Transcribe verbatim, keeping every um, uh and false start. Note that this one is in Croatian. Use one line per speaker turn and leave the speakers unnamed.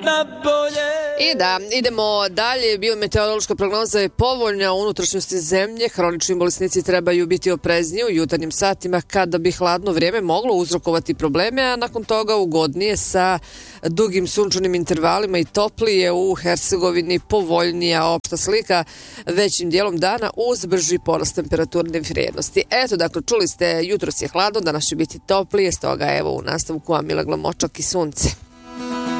na bolje.
I da, idemo dalje. Biometeorološka prognoza je povoljna u unutrašnjosti zemlje. Hronični bolesnici trebaju biti oprezni u jutarnjim satima kada bi hladno vrijeme moglo uzrokovati probleme, a nakon toga ugodnije sa dugim sunčanim intervalima i toplije u Hercegovini, povoljnija opšta slika većim dijelom dana uz brži porast temperaturne vrijednosti. Eto, dakle, čuli ste, jutros je hladno, danas će biti toplije, stoga evo u nastavku Amila Glamočak i sunce.